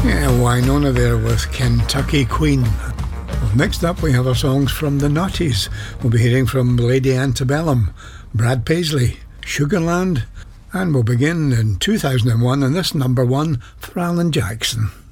Yeah, Wynonna there with Kentucky Queen. Well, next up we have our songs from the Naughties. We'll be hearing from Lady Antebellum, Brad Paisley, Sugarland, and we'll begin in 2001 in this number one for Alan Jackson.